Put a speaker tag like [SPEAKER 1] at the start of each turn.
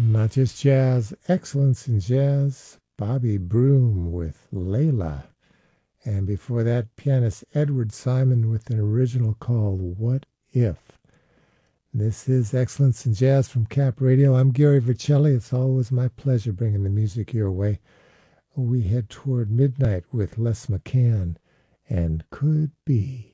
[SPEAKER 1] Not just jazz, excellence in jazz. Bobby Broom with Layla. And before that, pianist Edward Simon with an original called What If? This is Excellence in Jazz from Cap Radio. I'm Gary Vercelli. It's always my pleasure bringing the music your way. We head toward midnight with Les McCann and Could Be.